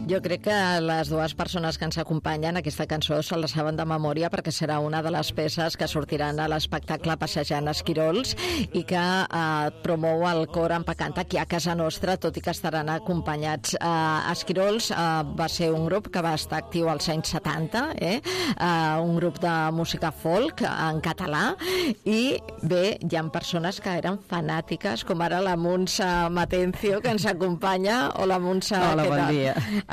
Jo crec que les dues persones que ens acompanyen aquesta cançó se la saben de memòria perquè serà una de les peces que sortiran a l'espectacle Passejant Esquirols i que promou el cor Empacanta aquí a casa nostra, tot i que estaran acompanyats. Esquirols va ser un grup que va estar actiu als anys 70, un grup de música folk en català, i bé, hi ha persones que eren fanàtiques, com ara la Montse Matencio, que ens acompanya. Hola, Montse. Hola, bon dia.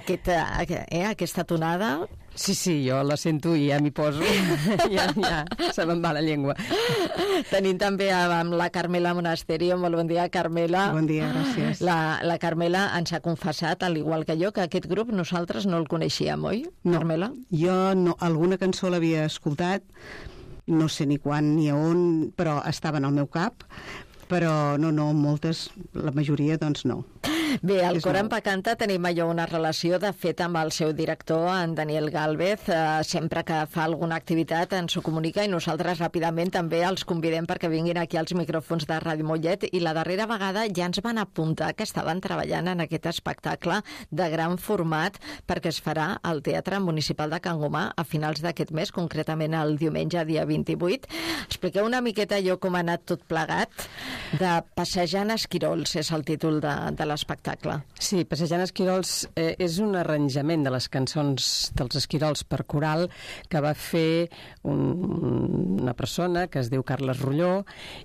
Aquesta tonada... Sí, jo la sento i ja m'hi poso. ja se me'n va la llengua. Tenim també amb la Carmela Monasterio. Molt bon dia, Carmela. Bon dia, gràcies. La Carmela ens ha confessat, al igual que jo, que aquest grup nosaltres no el coneixíem, oi, Carmela? Jo no, alguna cançó l'havia escoltat, no sé ni quan ni on, però estava en el meu cap, però no, moltes, la majoria, doncs no. Bé, al Cor Empacanta tenim allò una relació, de fet, amb el seu director, en Daniel Gálvez. Sempre que fa alguna activitat ens ho comunica i nosaltres ràpidament també els convidem perquè vinguin aquí als micròfons de Ràdio Mollet, i la darrera vegada ja ens van apuntar que estaven treballant en aquest espectacle de gran format perquè es farà al Teatre Municipal de Can Gomà a finals d'aquest mes, concretament el diumenge, dia 28. Expliqueu una miqueta allò com ha anat tot plegat. De Passejant Esquirols és el títol de l'espectacle. Sí, Passejant Esquirols és un arranjament de les cançons dels Esquirols per coral que va fer una persona que es diu Carles Rulló,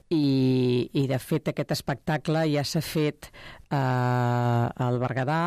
i de fet aquest espectacle ja s'ha fet al Berguedà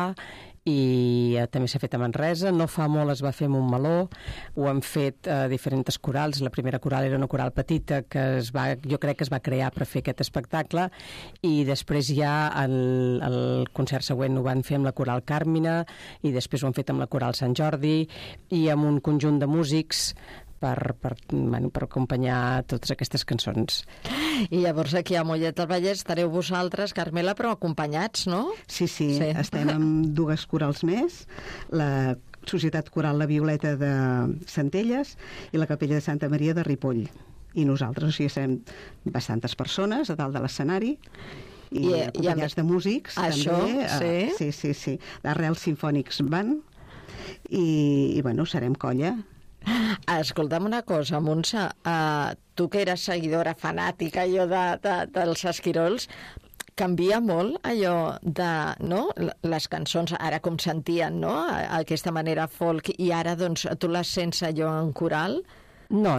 i també s'ha fet a Manresa. No fa molt es va fer a Montmeló, ho han fet diferents corals. La primera coral era una coral petita que jo crec que es va crear per fer aquest espectacle, i després ja el concert següent ho van fer amb la coral Càrmina, i després ho han fet amb la coral Sant Jordi i amb un conjunt de músics per acompanyar totes aquestes cançons. I llavors aquí a Mollet del Vallès estareu vosaltres, Carmela, però acompanyats, no? Sí, estem amb dues corals més, la Societat Coral La Violeta de Centelles i la Capella de Santa Maria de Ripoll. I nosaltres, o sigui, serem bastantes persones a dalt de l'escenari, i acompanyats de músics, això, també. Sí. D'Arrels Simfònics van, i bueno, serem colla. Escolta'm una cosa, Montse, tu que eres seguidora fanàtica dels Esquirols, canvia molt allò de, no? Les cançons ara com sentien, no? Aquesta manera folk, i ara doncs tu les sents allò en coral? No.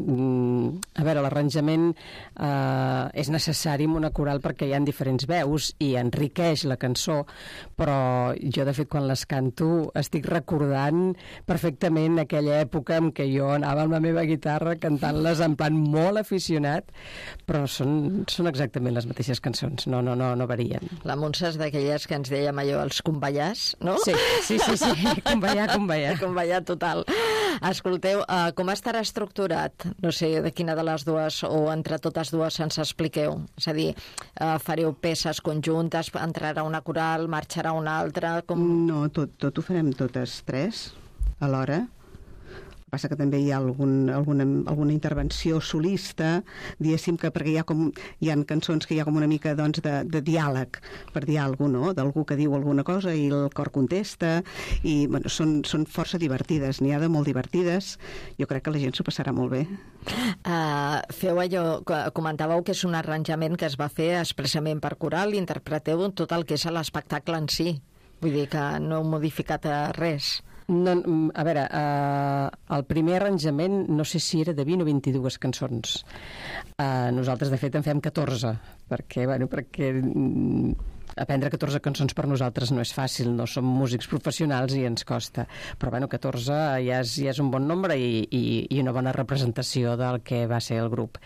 A veure, l'arranjament és necessari en una coral perquè hi ha diferents veus i enriqueix la cançó, però jo, de fet, quan les canto estic recordant perfectament aquella època en què jo anava amb la meva guitarra cantant-les en plan molt aficionat, però són exactament les mateixes cançons, no varien. La Montse és d'aquelles que ens dèiem allò, els convallars, no? Sí, convallar. Convallar total. Escolteu, com estarà estructurat? No sé de quina de les dues o entre totes dues ens expliqueu. És a dir, fareu peces conjuntes, entrarà una coral, marxarà una altra? No, tot ho farem totes tres alhora. Passa que també hi ha alguna intervenció solista, diguéssim, que perquè hi ha cançons que hi ha com una mica doncs, de diàleg, per dir alguna cosa, no? D'algú que diu alguna cosa i el cor contesta, i bueno, són força divertides, n'hi ha de molt divertides. Jo crec que la gent s'ho passarà molt bé. Feu allò, comentàveu que és un arranjament que es va fer expressament per coral, i interpreteu tot el que és l'espectacle en si. Vull dir que no heu modificat res. No, a veure, el primer arranjament no sé si era de 20 o 22 cançons. Nosaltres, de fet, en fem 14, perquè aprendre 14 cançons per nosaltres no és fàcil, no som músics professionals i ens costa, però 14 ja és un bon nombre i una bona representació del que va ser el grup.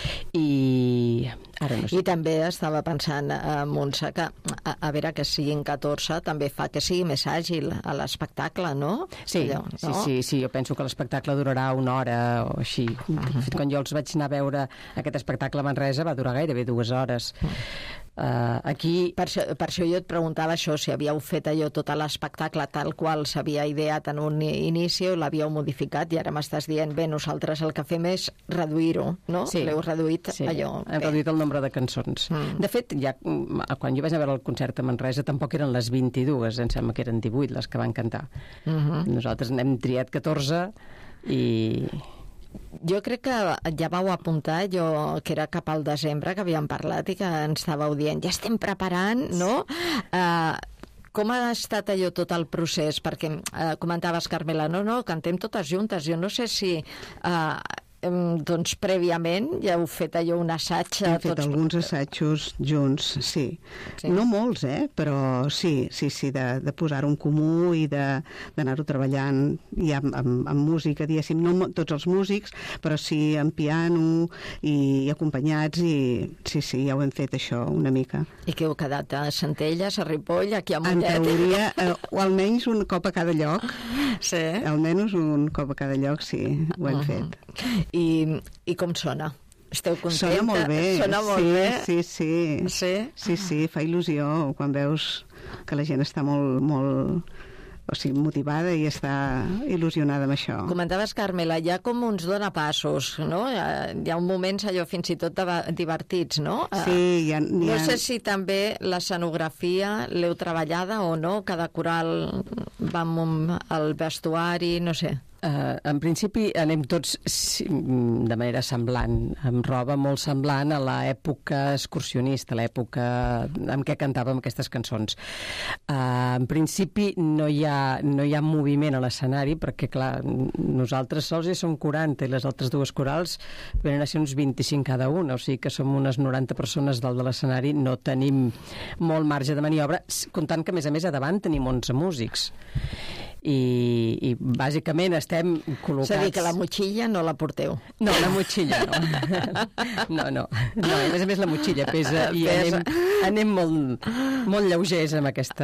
I ara no sé. I també estava pensant, Montse, que a veure, que siguin 14 també fa que sigui més àgil a l'espectacle, no? Sí, jo penso que l'espectacle durarà una hora o així. Quan jo els vaig anar a veure aquest espectacle a Manresa va durar gairebé 2 hores. Aquí... Per això Per això jo et preguntava això, si havíeu fet allò tot l'espectacle tal qual s'havia ideat en un inici o l'havíeu modificat, i ara m'estàs dient, bé, nosaltres el que fem és reduir-ho, no? Sí. L'heu reduït Sí, allò. hem reduït el nombre de cançons. De fet, ja, quan jo vaig a veure el concert a Manresa tampoc eren les 22, em sembla que eren 18 les que van cantar. Nosaltres n'hem triat 14 i... Jo crec que ja vau apuntar, que era cap al desembre que havíem parlat i que ens estàveu dient, ja estem preparant, no? Com ha estat allò tot el procés? Perquè comentaves, Carmela, no, cantem totes juntes. Jo no sé si... doncs prèviament ja heu fet allò un assaig... Hem fet alguns assajos junts, sí. No molts, però sí, de posar-ho en comú i d'anar-ho treballant i amb música, diguéssim, no tots els músics, però sí amb piano i acompanyats, i sí, ja ho hem fet això una mica. I què heu quedat? A Centelles, a Ripoll, aquí a Mollet? En teoria, o almenys un cop a cada lloc. Sí. Almenys un cop a cada lloc, sí, ho hem fet. I com sona? Esteu contenta? Sona molt bé. Sona molt bé? Sí, fa il·lusió quan veus que la gent està molt motivada i està il·lusionada amb això. Comentaves, Carmela, hi ha com uns donapassos, no? Hi ha un moments allò fins i tot divertits, no? Sí, hi ha... No sé si també l'escenografia l'heu treballada o no, cada coral va amb el vestuari, no sé. En principi anem tots de manera semblant, amb roba molt semblant a l'època excursionista, l'època en què cantàvem aquestes cançons. En principi no hi ha moviment a l'escenari, perquè clar, nosaltres sols ja som 40 i les altres dues corals venen a ser uns 25 cada una, o sigui que som unes 90 persones dalt de l'escenari, no tenim molt marge de maniobra, comptant que a més a davant tenim 11 músics. I bàsicament estem col·locats... És a dir, que la motxilla no la porteu. No, la motxilla no. No, a més la motxilla pesa i anem molt lleugers amb aquest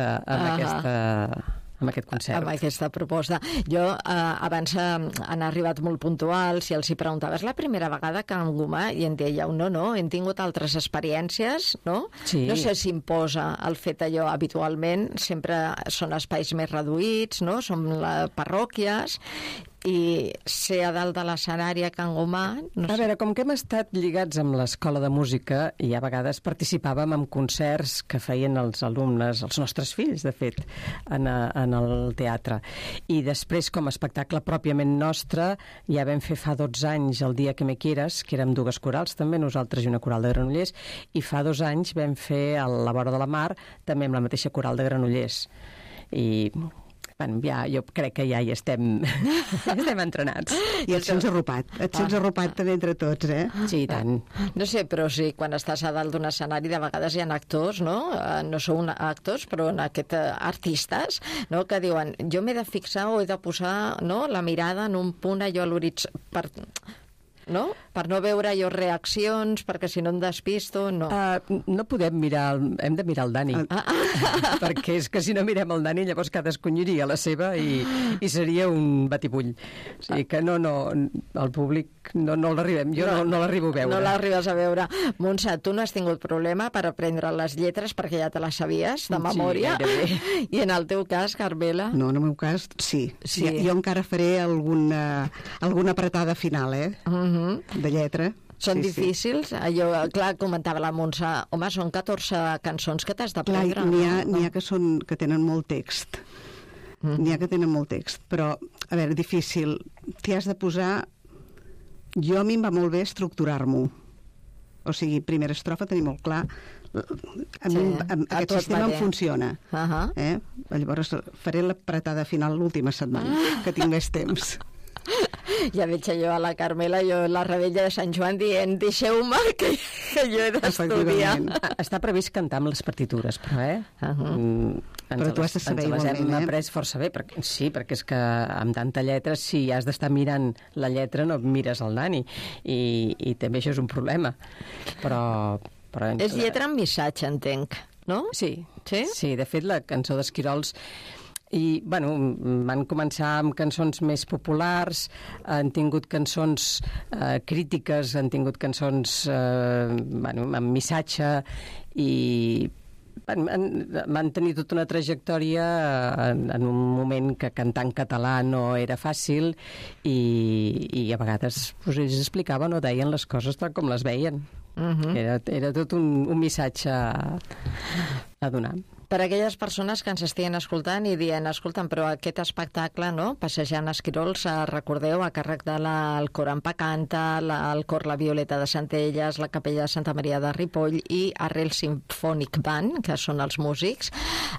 concert. Amb aquesta proposta. Jo, abans han arribat molt puntuals i els hi preguntava, és la primera vegada que en Gomà, i em dèieu, no, hem tingut altres experiències, no? Sí. No sé si imposa el fet allò habitualment, sempre són espais més reduïts, no? Són parròquies, i ser a dalt de l'escenari a Can Gomà... A veure, com que hem estat lligats amb l'Escola de Música i a vegades participàvem en concerts que feien els alumnes, els nostres fills, de fet, en el teatre. I després, com a espectacle pròpiament nostre, ja vam fer fa 12 anys el Dia que me quieras, que érem dues corals, també nosaltres i una coral de Granollers, i fa 2 anys vam fer a la vora de la mar, també amb la mateixa coral de Granollers. I... Bueno, ja, jo crec que ja hi estem entrenats. I et sents arropat també entre tots, Sí, i tant. No sé, però sí, quan estàs a dalt d'un escenari de vegades hi ha actors, no? No sou actors, però en artistes, no? Que diuen, jo m'he de fixar o he de posar, no, la mirada en un punt allò a l'horitzó no? Per no veure jo reaccions, perquè si no em despisto, no. No podem mirar, hem de mirar el Dani. Perquè és que si no mirem el Dani, llavors cadascun iria a la seva i seria un batibull. O sigui que no, el públic no l'arribem, jo no l'arribo a veure. No l'arribes a veure. Montse, tu no has tingut problema per aprendre les lletres perquè ja te les sabies de memòria? Sí, gairebé. I en el teu cas, Carmela? No, en el meu cas, sí. Jo encara faré alguna apretada final, de lletra. Són difícils? Jo, clar, comentava la Montse, home, són 14 cançons que t'has d'aprendre. Clar, n'hi ha que tenen molt text. N'hi ha que tenen molt text. Però, a veure, difícil. T'hi has de posar... Jo a mi em va molt bé estructurar-m'ho. O sigui, primera estrofa, tenir molt clar... Aquest sistema em funciona. Llavors faré l'apretada final l'última setmana, que tinc més temps. Ja veig allò a la Carmela, jo la Rebella de Sant Joan dient, deixeu-me que jo he d'estudiar. Està previst cantar amb les partitures, però, Però tu has de saber igualment, Ens les hem après força bé, perquè és que amb tanta lletra, si has d'estar mirant la lletra, no mires el Dani, i també això és un problema. Però és lletra amb missatge, entenc, no? Sí, de fet la cançó d'Esquirols i, bueno, van començar amb cançons més populars, han tingut cançons crítiques, han tingut cançons amb missatge i van tenir tota una trajectòria en un moment que cantar en català no era fàcil i a vegades ells explicaven o deien les coses tal com les veien. Era tot un missatge a donar. Per a aquelles persones que ens estiguin escoltant i dient, escolta'm, però aquest espectacle, no?, Passejant Esquirols, recordeu, a càrrec del Cor en Pacanta, el Cor La Violeta de Centelles, la Capella de Santa Maria de Ripoll i Arrel Symphonic Band, que són els músics.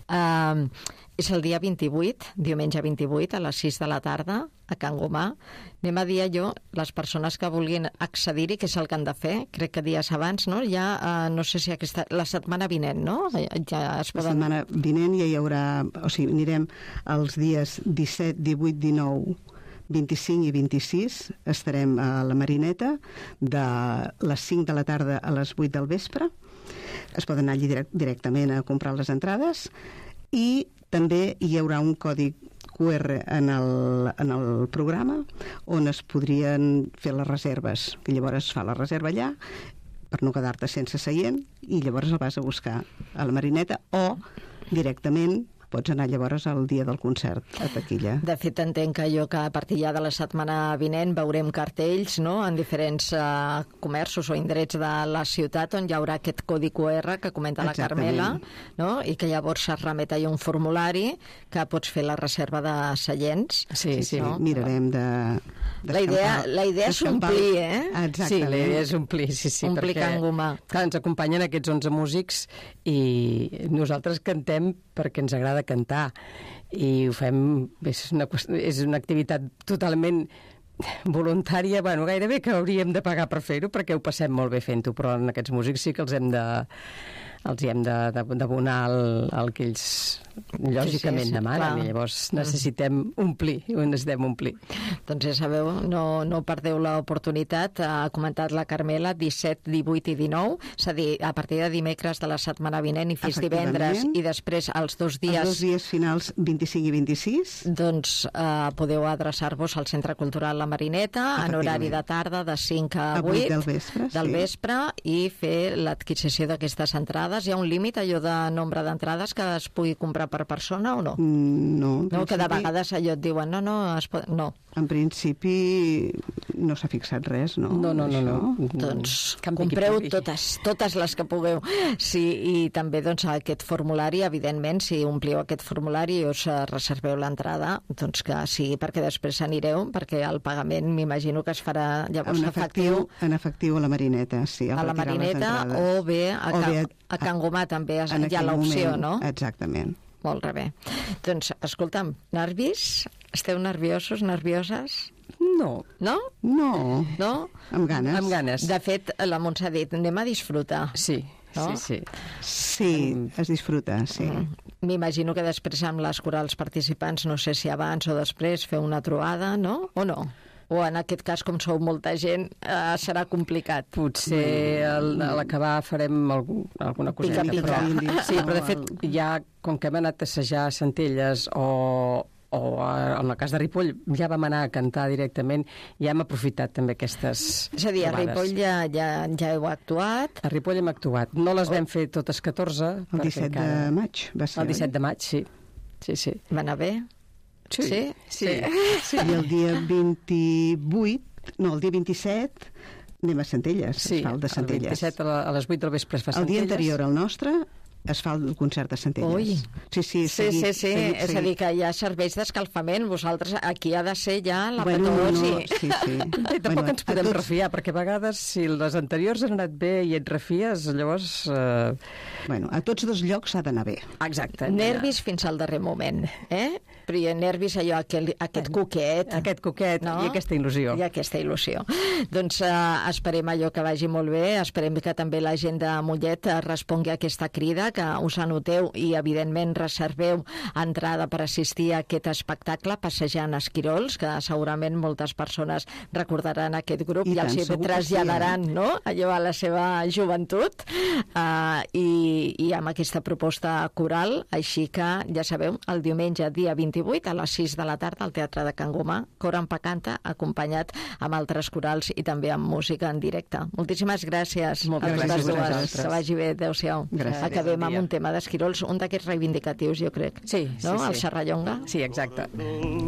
És el dia 28, diumenge 28, a les 6 de la tarda, a Can Gomà. Anem a dir allò, les persones que vulguin accedir-hi, que és el que han de fer, crec que dies abans, no? Ja, no sé si la setmana vinent, no? Ja es poden... La setmana vinent ja hi haurà... O sigui, anirem els dies 17, 18, 19, 25 i 26. Estarem a la Marineta de les 5 de la tarda a les 8 del vespre. Es poden anar allí directament a comprar les entrades i també hi haurà un codi QR en el programa on es podrien fer les reserves, que llavors es fa la reserva allà per no quedar-te sense seient i llavors el vas a buscar a la Marineta o directament pots anar llavors al dia del concert a taquilla. De fet, entenc que jo que a partir ja de la setmana vinent veurem cartells, no?, en diferents comerços o indrets de la ciutat on hi haurà aquest codi QR que comenta la Carmela, no?, i que llavors es remet allà un formulari que pots fer la reserva de seients. Sí, no? Mirarem de la idea és omplir, Exactament. Sí, la idea és omplir, sí. Omplir Can Gomà. Clar, ens acompanyen aquests 11 músics i nosaltres cantem perquè ens agrada cantar i ho fem, és una activitat totalment voluntària, bueno, gairebé que hauríem de pagar per fer-ho perquè ho passem molt bé fent-ho, però en aquests músics sí que els hem d'abonar el que ells lògicament demanen, i llavors necessitem omplir, ho necessitem omplir. Doncs ja sabeu, no perdeu l'oportunitat. Ha comentat la Carmela, 17, 18 i 19, és a dir, a partir de dimecres de la setmana vinent i fins divendres, i després els dos dies finals 25 i 26, doncs podeu adreçar-vos al Centre Cultural La Marineta en horari de tarda de 5 a 8 del vespre i fer l'adquisició d'aquestes entrades. Hi ha un límit, allò de nombre d'entrades que es pugui comprar per persona o no? No, que de vegades allò et diuen no. En principi no s'ha fixat res, no? No. Doncs compreu totes les que pugueu. Sí, i també doncs aquest formulari, evidentment, si ompliu aquest formulari i us reserveu l'entrada, doncs que sigui perquè després anireu, perquè el pagament m'imagino que es farà llavors efectiu. En efectiu a la Marineta, sí. A la Marineta o bé a Can Gomà també hi ha l'opció, no? Exactament. Molt bé. Doncs, escolta'm, nervis? Esteu nerviosos, nervioses? No. No? No. Amb ganes. Amb ganes. De fet, la Montse ha dit, anem a disfrutar. Sí. No? Sí, es disfruta, sí. M'imagino que després amb les corals participants, no sé si abans o després, fer una trobada, no? O no? O en aquest cas, com sou molta gent, serà complicat. Potser a l'acabar farem alguna coseta. Sí, però de fet, ja, com que hem anat a assajar a Centelles o en el cas de Ripoll ja vam anar a cantar directament, ja hem aprofitat també aquestes És a dir, a Ripoll ja heu actuat. A Ripoll hem actuat. No les vam fer totes 14. El 17 de maig va ser. El 17 de maig, sí. Va anar bé? Sí. I el dia 28, no, el dia 27 anem a Centelles, es fa el de Centelles. El 27 a les 8 del vespre es fa Centelles. El dia anterior al nostre es fa el concert de Centelles. Ui. Sí. És a dir, que hi ha serveis d'escalfament. Vosaltres, aquí ha de ser ja la petó. Sí. Tampoc ens podem refiar, perquè a vegades, si les anteriors han anat bé i et refies, llavors... A tots dos llocs s'ha d'anar bé. Exacte. Nervis fins al darrer moment, Però hi ha nervis, allò, aquest coquet. Aquest coquet, no? I aquesta il·lusió. Doncs esperem allò que vagi molt bé, esperem que també la gent de Mollet respongui a aquesta crida, que us anoteu i, evidentment, reserveu entrada per assistir a aquest espectacle Passejant Esquirols, que segurament moltes persones recordaran aquest grup i els traslladaran, no?, allò a la seva joventut, i amb aquesta proposta coral. Així que, ja sabeu, el diumenge, dia 28 28, a les 6 de la tarda, al Teatre de Can Gomà, Cor en Pacanta, acompanyat amb altres corals i també amb música en directe. Moltíssimes gràcies a totes dues. Que vagi bé, adéu-siau. Acabem amb un tema d'esquirols, un d'aquests reivindicatius, jo crec. Sí, no? El Serrallonga. Sí, exacte.